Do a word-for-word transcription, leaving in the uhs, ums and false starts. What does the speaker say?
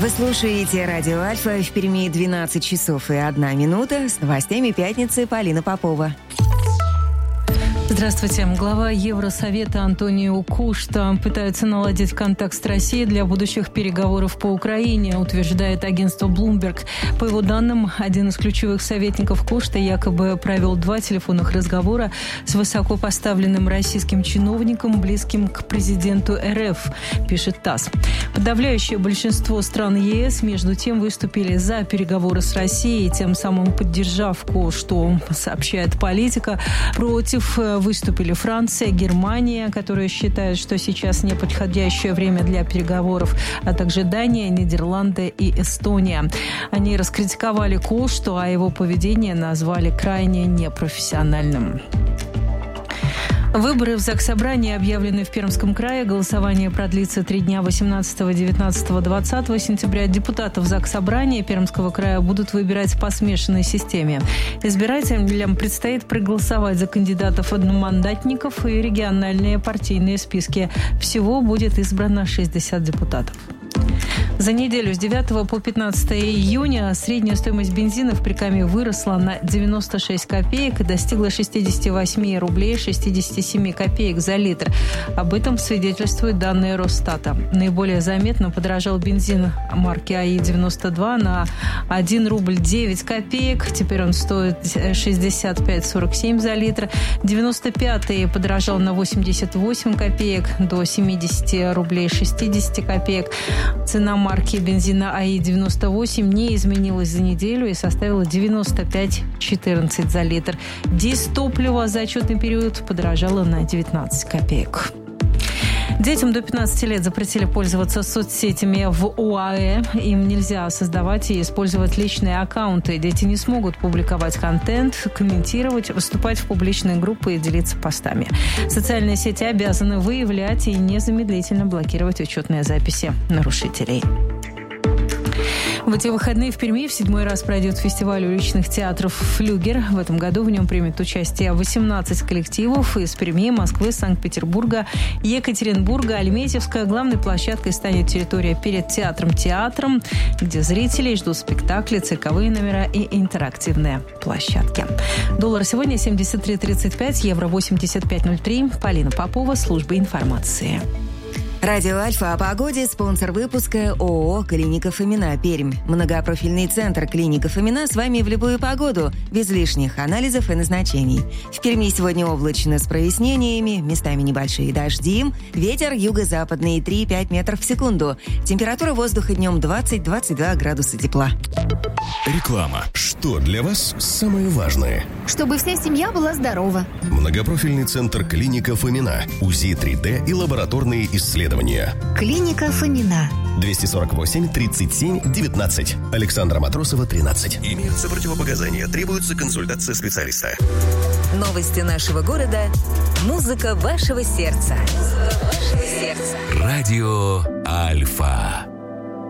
Вы слушаете радио Альфа, в Перми двенадцать часов и одна минута. С новостями пятницы Полина Попова. Здравствуйте. Глава Евросовета Антонио Кошта пытается наладить контакт с Россией для будущих переговоров по Украине, утверждает агентство Bloomberg. По его данным, один из ключевых советников Кошта якобы провел два телефонных разговора с высокопоставленным российским чиновником, близким к президенту эр эф, пишет ТАСС. Подавляющее большинство стран е эс, между тем, выступили за переговоры с Россией, тем самым поддержав Кошту, сообщает Политика. Против выступили Франция, Германия, которые считают, что сейчас неподходящее время для переговоров, а также Дания, Нидерланды и Эстония. Они раскритиковали Кошту, а его поведение назвали крайне непрофессиональным. Выборы в Заксобрание объявлены в Пермском крае. Голосование продлится три дня: восемнадцатого, девятнадцатого, двадцатого сентября. Депутатов Заксобрания Пермского края будут выбирать по смешанной системе. Избирателям предстоит проголосовать за кандидатов-одномандатников и региональные партийные списки. Всего будет избрано шестьдесят депутатов. За неделю с девятого по пятнадцатое июня средняя стоимость бензина в Прикамье выросла на девяносто шесть копеек и достигла шестьдесят восемь рублей шестьдесят семь копеек за литр. Об этом свидетельствуют данные Росстата. Наиболее заметно подорожал бензин марки а и девяносто два на один рубль девять копеек. Теперь он стоит шестьдесят пять сорок семь за литр. девяносто пятый подорожал на восемьдесят восемь копеек до семьдесят рублей шестьдесят копеек. Цена марки бензина а и девяносто восемь не изменилась за неделю и составила девяносто пять четырнадцать за литр. Дизтопливо за отчетный период подорожало на девятнадцать копеек. Детям до пятнадцати лет запретили пользоваться соцсетями в ОАЭ. Им нельзя создавать и использовать личные аккаунты. Дети не смогут публиковать контент, комментировать, выступать в публичные группы и делиться постами. Социальные сети обязаны выявлять и незамедлительно блокировать учетные записи нарушителей. В эти выходные в Перми в седьмой раз пройдет фестиваль уличных театров «Флюгер». В этом году в нем примет участие восемнадцать коллективов из Перми, Москвы, Санкт-Петербурга, Екатеринбурга, Альметьевска. Главной площадкой станет территория перед театром-театром, где зрителей ждут спектакли, цирковые номера и интерактивные площадки. Доллар сегодня семьдесят три тридцать пять, евро восемьдесят пять ноль три. Полина Попова, служба информации. Радио Альфа о погоде, спонсор выпуска ООО «Клиника Фомина», Пермь. Многопрофильный центр «Клиника Фомина» с вами в любую погоду, без лишних анализов и назначений. В Перми сегодня облачно с прояснениями, местами небольшие дожди, ветер юго-западный три-пять метров в секунду. Температура воздуха днем двадцать-двадцать два градуса тепла. Реклама. Что для вас самое важное? Чтобы вся семья была здорова. Многопрофильный центр «Клиника Фомина». УЗИ три дэ и лабораторные исследования. Клиника Фомина. двести сорок восемь тридцать семь девятнадцать. Александра Матросова, тринадцать. Имеются противопоказания. Требуется консультация специалиста. Новости нашего города. Музыка вашего сердца. Музыка вашего сердца. Радио Альфа.